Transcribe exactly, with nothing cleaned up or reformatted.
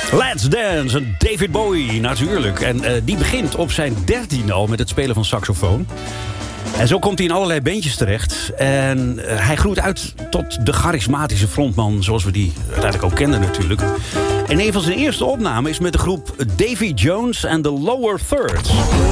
Let's Dance, en David Bowie natuurlijk. En uh, die begint op zijn dertiende al met het spelen van saxofoon. En zo komt hij in allerlei bandjes terecht. En uh, hij groeit uit tot de charismatische frontman, zoals we die uiteindelijk ook kenden natuurlijk. En een van zijn eerste opnamen is met de groep Davy Jones and the Lower Thirds.